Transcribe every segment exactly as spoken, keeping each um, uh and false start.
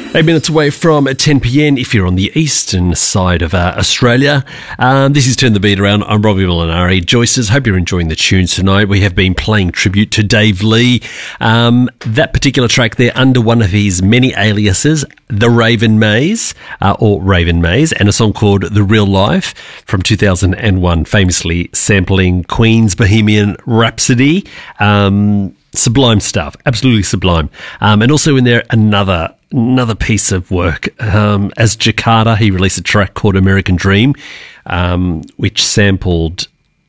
Eight minutes away from ten p.m. if you're on the eastern side of uh, Australia. Um, this is Turn the Beat Around. I'm Robbie Molinari. Joyces, hope you're enjoying the tunes tonight. We have been playing tribute to Dave Lee. Um, that particular track there, under one of his many aliases, The Raven Maze, uh, or Raven Maze, and a song called The Real Life from two thousand one, famously sampling Queen's Bohemian Rhapsody. Um, sublime stuff, absolutely sublime. Um, and also in there, another Another piece of work. Um, as Jakarta, he released a track called American Dream, um, which sampled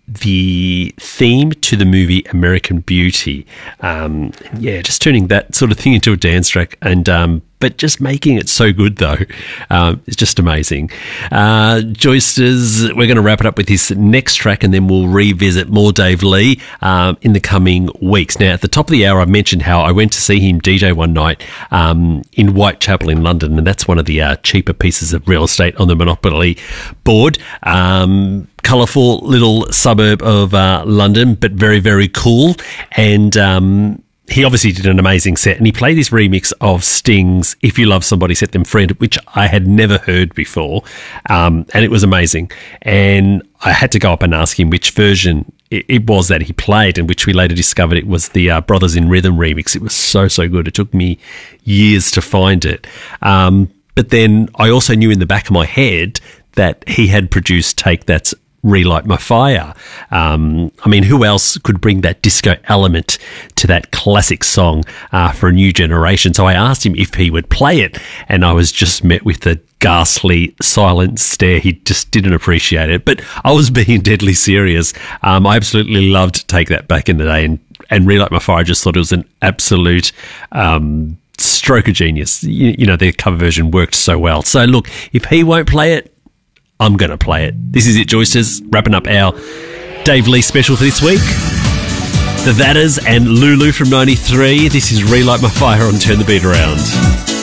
the theme to the movie American Beauty. Um, yeah, just turning that sort of thing into a dance track, and um, but just making it so good, though. Um, it's just amazing. Uh, Joyce's, we're going to wrap it up with this next track, and then we'll revisit more Dave Lee um, in the coming weeks. Now, at the top of the hour, I mentioned how I went to see him D J one night um, in Whitechapel in London, and that's one of the uh, cheaper pieces of real estate on the Monopoly board. Um, colourful little suburb of uh, London, but very, very cool. And um, he obviously did an amazing set, and he played this remix of Sting's If You Love Somebody, Set Them Free, which I had never heard before, um, and it was amazing. And I had to go up and ask him which version it, it was that he played, and which we later discovered it was the uh, Brothers in Rhythm remix. It was so, so good. It took me years to find it. Um, but then I also knew in the back of my head that he had produced Take That's Relight My Fire. Um, I mean, who else could bring that disco element to that classic song uh, for a new generation? So I asked him if he would play it, and I was just met with a ghastly silent stare. He just didn't appreciate it, but I was being deadly serious. Um, I absolutely loved Take That back in the day, and, and Relight My Fire, I just thought it was an absolute um, stroke of genius. You, you know, the cover version worked so well. So look, if he won't play it, I'm going to play it. This is it, Joysters, wrapping up our Dave Lee special for this week. The Vatters and Lulu from ninety-three. This is Relight My Fire on Turn the Beat Around.